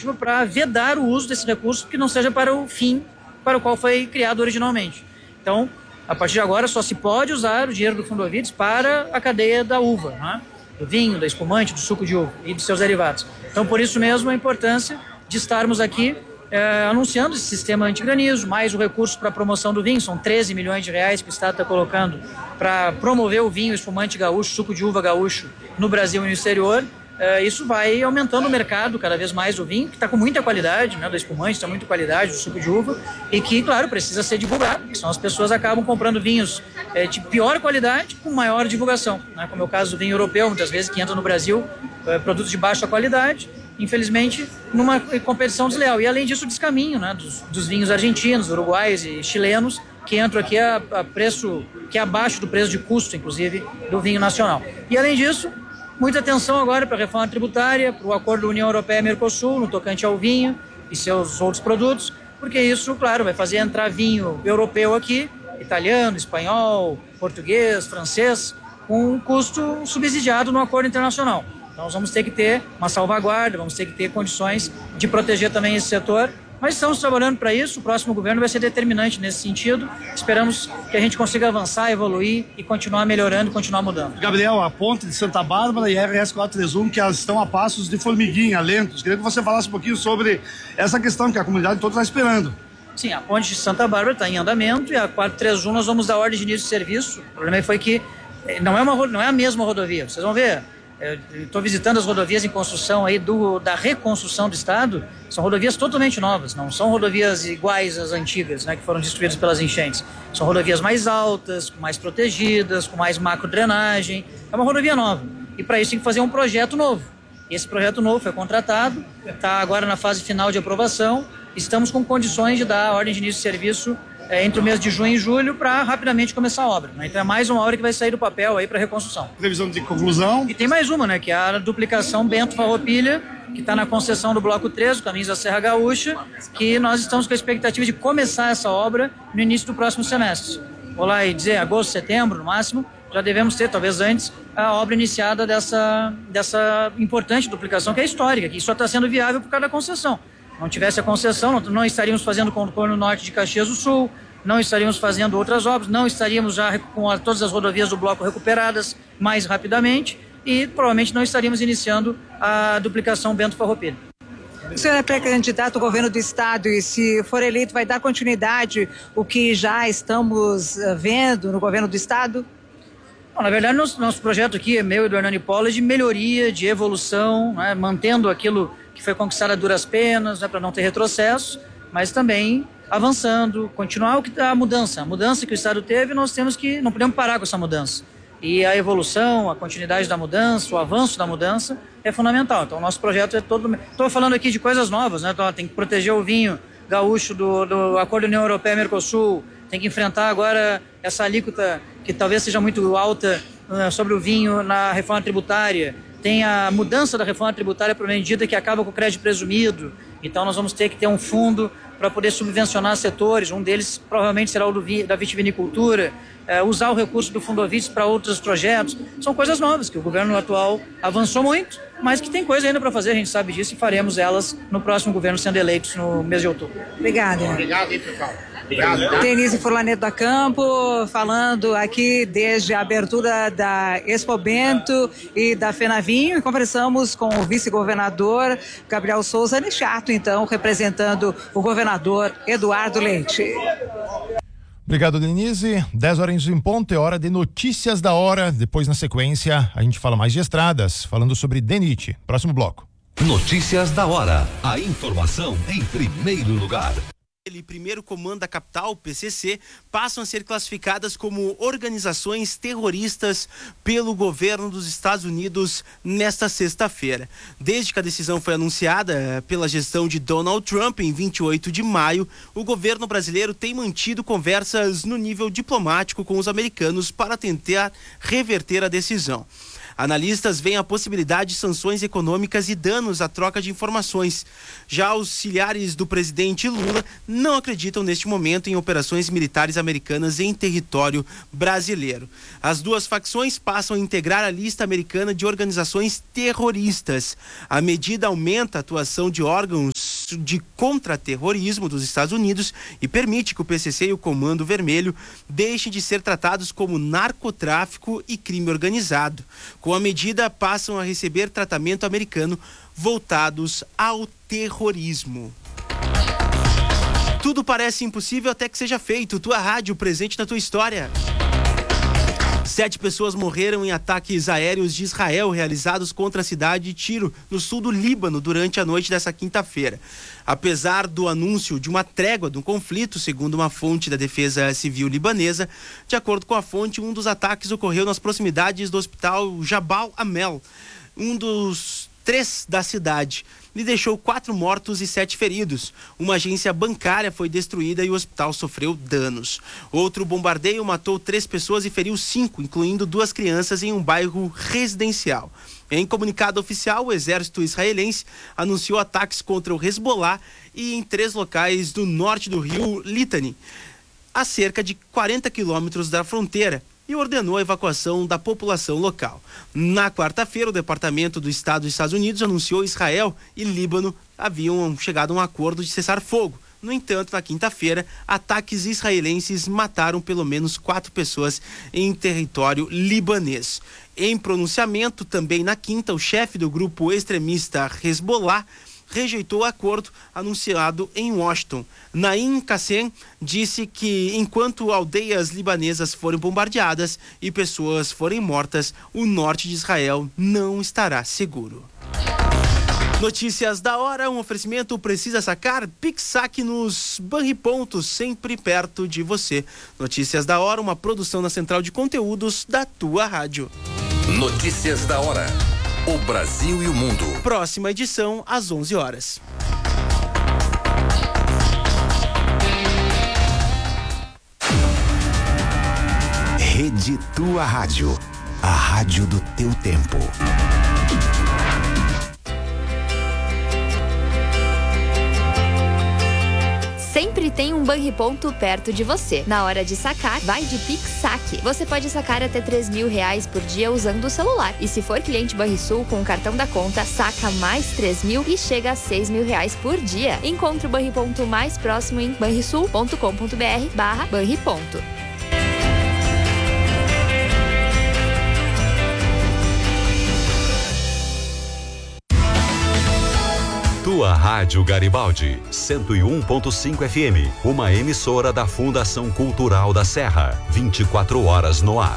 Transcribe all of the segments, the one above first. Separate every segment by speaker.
Speaker 1: legislativa para vedar o uso desse recurso que não seja para o fim para o qual foi criado originalmente. Então, a partir de agora, só se pode usar o dinheiro do Fundovides para a cadeia da uva, né? Do vinho, da espumante, do suco de uva e de seus derivados. Então, por isso mesmo, a importância de estarmos aqui anunciando esse sistema antigranizo, mais o recurso para a promoção do vinho, são 13 milhões de reais que o Estado está colocando para promover o vinho, espumante gaúcho, suco de uva gaúcho no Brasil e no exterior. Isso vai aumentando o mercado cada vez mais do vinho, que está com muita qualidade, né, do espumante, está muita qualidade, do suco de uva, e que, claro, precisa ser divulgado, porque senão as pessoas acabam comprando vinhos de pior qualidade com maior divulgação, né, como é o caso do vinho europeu, muitas vezes, que entra no Brasil, produtos de baixa qualidade, infelizmente, numa competição desleal. E, além disso, o descaminho, né, dos vinhos argentinos, uruguaios e chilenos, que entram aqui a preço que é abaixo do preço de custo, inclusive, do vinho nacional. E, além disso, muita atenção agora para a reforma tributária, para o acordo União Europeia-Mercosul, no tocante ao vinho e seus outros produtos, porque isso, claro, vai fazer entrar vinho europeu aqui, italiano, espanhol, português, francês, com um custo subsidiado no acordo internacional. Então, nós vamos ter que ter uma salvaguarda, vamos ter que ter condições de proteger também esse setor. Mas estamos trabalhando para isso, o próximo governo vai ser determinante nesse sentido. Esperamos que a gente consiga avançar, evoluir e continuar melhorando, continuar mudando.
Speaker 2: Gabriel, a ponte de Santa Bárbara e a RS 431, que elas estão a passos de formiguinha, lentos. Queria que você falasse um pouquinho sobre essa questão que a comunidade toda está esperando.
Speaker 1: Sim, a ponte de Santa Bárbara está em andamento e a 431 nós vamos dar ordem de início de serviço. O problema foi que não é a mesma rodovia. Vocês vão ver. Estou visitando as rodovias em construção aí da reconstrução do estado, são rodovias totalmente novas, não são rodovias iguais às antigas, né, que foram destruídas pelas enchentes. São rodovias mais altas, mais protegidas, com mais macro-drenagem. É uma rodovia nova. E para isso tem que fazer um projeto novo. Esse projeto novo foi contratado, está agora na fase final de aprovação. Estamos com condições de dar a ordem de início de serviço entre o mês de junho e julho para rapidamente começar a obra, né? Então é mais uma obra que vai sair do papel aí para reconstrução.
Speaker 2: Previsão de conclusão.
Speaker 1: E tem mais uma, né? Que é a duplicação Bento-Farroupilha, que está na concessão do Bloco 3, do Caminhos da Serra Gaúcha, que nós estamos com a expectativa de começar essa obra no início do próximo semestre. Vou lá e dizer agosto, setembro, no máximo, já devemos ter, talvez antes, a obra iniciada dessa importante duplicação, que é histórica, que só está sendo viável por causa da concessão. Não tivesse a concessão, não estaríamos fazendo contorno norte de Caxias do Sul, não estaríamos fazendo outras obras, não estaríamos já com todas as rodovias do bloco recuperadas mais rapidamente e provavelmente não estaríamos iniciando a duplicação Bento-Farroupilha.
Speaker 3: O senhor é pré-candidato ao governo do estado e, se for eleito, vai dar continuidade o que já estamos vendo no governo do estado?
Speaker 1: Bom, na verdade, nosso projeto aqui, meu e do Hernani Polo, é de melhoria, de evolução, né, mantendo aquilo que foi conquistado a duras penas, né, para não ter retrocesso, mas também avançando, continuar a mudança que o Estado teve, não podemos parar com essa mudança. E a evolução, a continuidade da mudança, o avanço da mudança é fundamental. Então, o nosso projeto é todo... Estou falando aqui de coisas novas, né? Então, tem que proteger o vinho gaúcho do Acordo União Europeia-Mercosul, tem que enfrentar agora essa alíquota que talvez seja muito alta sobre o vinho na reforma tributária. Tem a mudança da reforma tributária por medida que acaba com o crédito presumido. Então, nós vamos ter que ter um fundo para poder subvencionar setores. Um deles provavelmente será o da vitivinicultura, usar o recurso do Fundovides para outros projetos. São coisas novas que o governo atual avançou muito, mas que tem coisa ainda para fazer, a gente sabe disso, e faremos elas no próximo governo sendo eleitos no mês de outubro.
Speaker 3: Obrigada.
Speaker 2: Obrigado, hein, pessoal.
Speaker 3: Denise Furlaneto da Campo, falando aqui desde a abertura da Expo Bento e da Fenavinho, e conversamos com o vice-governador Gabriel Souza neste ato, então, representando o governador Eduardo Leite.
Speaker 4: Obrigado, Denise. 10 horas em ponto, é hora de notícias da hora. Depois, na sequência, a gente fala mais de estradas, falando sobre DENIT. Próximo bloco.
Speaker 5: Notícias da hora. A informação em primeiro lugar.
Speaker 6: Primeiro Comando da Capital, PCC, passam a ser classificadas como organizações terroristas pelo governo dos Estados Unidos nesta sexta-feira. Desde que a decisão foi anunciada pela gestão de Donald Trump em 28 de maio, o governo brasileiro tem mantido conversas no nível diplomático com os americanos para tentar reverter a decisão. Analistas veem a possibilidade de sanções econômicas e danos à troca de informações. Já auxiliares do presidente Lula não acreditam neste momento em operações militares americanas em território brasileiro. As duas facções passam a integrar a lista americana de organizações terroristas. A medida aumenta a atuação de órgãos de Contra-Terrorismo dos Estados Unidos e permite que o PCC e o Comando Vermelho deixem de ser tratados como narcotráfico e crime organizado. Com a medida, passam a receber tratamento americano voltados ao terrorismo. Tudo parece impossível até que seja feito. Tua rádio, presente na tua história. 7 pessoas morreram em ataques aéreos de Israel realizados contra a cidade de Tiro, no sul do Líbano, durante a noite dessa quinta-feira. Apesar do anúncio de uma trégua do conflito, segundo uma fonte da Defesa Civil libanesa, de acordo com a fonte, um dos ataques ocorreu nas proximidades do hospital Jabal Amel, um dos 3 da cidade, e deixou 4 mortos e 7 feridos. Uma agência bancária foi destruída e o hospital sofreu danos. Outro bombardeio matou 3 pessoas e feriu 5, incluindo 2 crianças, em um bairro residencial. Em comunicado oficial, o exército israelense anunciou ataques contra o Hezbollah e em 3 locais do norte do rio Litani, a cerca de 40 quilômetros da fronteira, e ordenou a evacuação da população local. Na quarta-feira, o Departamento do Estado dos Estados Unidos anunciou que Israel e Líbano haviam chegado a um acordo de cessar fogo. No entanto, na quinta-feira, ataques israelenses mataram pelo menos 4 pessoas em território libanês. Em pronunciamento, também na quinta, o chefe do grupo extremista Hezbollah rejeitou o acordo anunciado em Washington. Naim Qassem disse que enquanto aldeias libanesas forem bombardeadas e pessoas forem mortas, o norte de Israel não estará seguro. Notícias da hora, um oferecimento precisa sacar, Pix Saque nos Banripontos, sempre perto de você. Notícias da hora, uma produção na central de conteúdos da tua rádio.
Speaker 5: Notícias da hora. O Brasil e o mundo.
Speaker 6: Próxima edição às 11 horas.
Speaker 7: Rede Tua Rádio. A rádio do teu tempo.
Speaker 8: Sempre tem um Banriponto perto de você. Na hora de sacar, vai de Pix Saque. Você pode sacar até R$3.000 por dia usando o celular. E se for cliente Banrisul com o cartão da conta, saca mais 3.000 e chega a R$6.000 por dia. Encontre o Banriponto mais próximo em banrisul.com.br/Banriponto.
Speaker 5: Tua Rádio Garibaldi, 101.5 FM, uma emissora da Fundação Cultural da Serra, 24 horas no ar.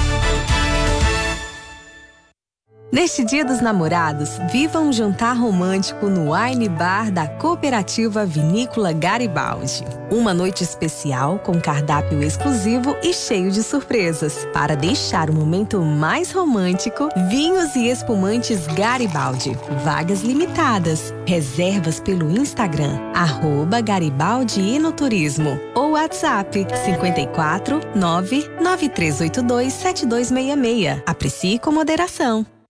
Speaker 9: Neste Dia dos Namorados, viva um jantar romântico no Wine Bar da Cooperativa Vinícola Garibaldi. Uma noite especial com cardápio exclusivo e cheio de surpresas. Para deixar o momento mais romântico, vinhos e espumantes Garibaldi. Vagas limitadas. Reservas pelo Instagram, @GaribaldiEnoturismo ou WhatsApp 54 99382 7266. Aprecie com moderação.